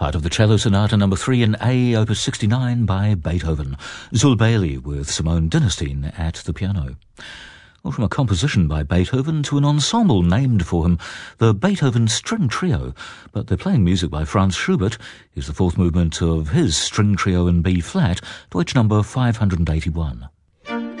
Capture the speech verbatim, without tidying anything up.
Part of the Cello Sonata number three in A, opus sixty-nine by Beethoven. Zul Bailey with Simone Dinnerstein at the piano. Well, from a composition by Beethoven to an ensemble named for him, the Beethoven String Trio, but they're playing music by Franz Schubert. Is the fourth movement of his String Trio in B-flat, Deutsch number five hundred eighty-one.